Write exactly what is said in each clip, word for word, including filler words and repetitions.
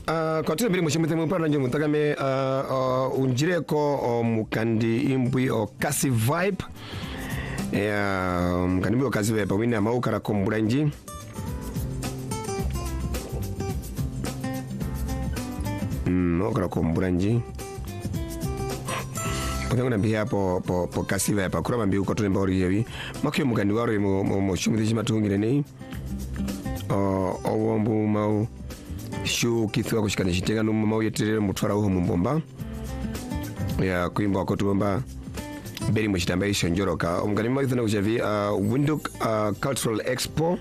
Uh, kwa tena bili mshimite mpana nje mtakame uh, uh, unjireko o mukandi imbwi o kasi vibe ya mukandi imbwi o kasi vibe wini ama ukara komburanji mm, ukara komburanji Pagano na bia po po po kasi vibe akura mambi uko tunemba ori yevi makyo mukandi waro mo mo, mo shumite jima tungire nei o o wombu mau shu kithwa kushikana shitenga no mama yeterere mutwara uho mumbomba ya kuimba ko tubomba beri mushitamba ishonjoroka omugani mabithana kujavi uh, Windhoek uh, Cultural Expo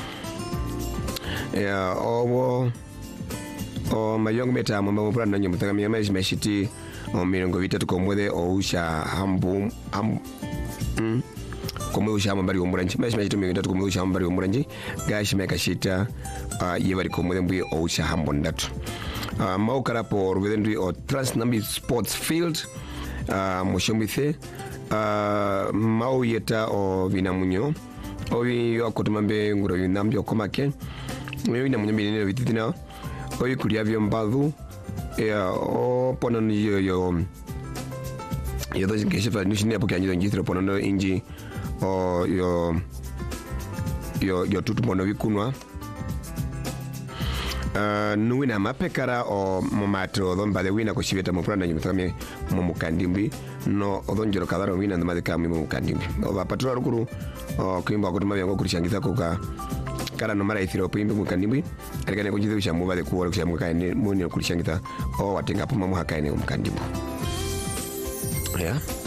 ya owo o mayong meta mama mupura nanyo mutanga miyama ishimashiti o mirongo vitatu komwede o usha hambu ham mm. Komwe usha mbari omuranji meshi meshi tumenga tatu komwe usha mbari omuranji gashi meka shita uh, yevari komwe mbui o usha hambo ndatu uh, maukara po rwedendui o Transnambi Sports Field uh, mushombithe uh, mau yeta o vinamunyo ovi akotumambe nguro vinambi okomake ovi vinamunyo binene vititina ovi kuliavyo mbadhu ya o pono yo yo yo dozi nkeshefa nushini hapo kia njizo njithiro pono inji o yo yo yo tutu mono vikunwa uh, nuwina mapekara o momato odho mbade wina kushiveta mpurana nyumutakame momukandimbi no odho njiro kadharo wina ndamade kami momukandimbi oba patura rukuru o kuimba kutuma vyango kurishangitha kuka kara no mara ithiro poimbe mukandimbi alikane kujithu shamu bade kuwa kushamu kaine muni kurishangitha o watenga puma muhakaine mukandimbi yeah